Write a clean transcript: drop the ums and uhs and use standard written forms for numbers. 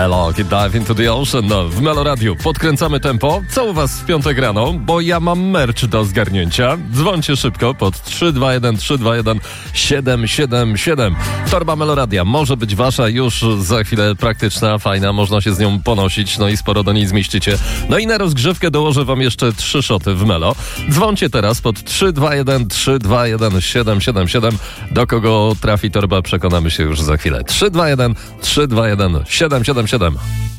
Hello, dive into the ocean. No, w Meloradiu podkręcamy tempo. Co u was w piątek rano? Bo ja mam merch do zgarnięcia. Dzwońcie szybko pod 321 321 777. Torba Meloradia może być wasza już za chwilę, praktyczna, fajna, można się z nią ponosić, no i sporo do niej zmieścicie. No i na rozgrzewkę dołożę wam jeszcze 3 szoty w Melo. Dzwońcie teraz pod 321 321 777. Do kogo trafi torba, przekonamy się już za chwilę. 321 321 777.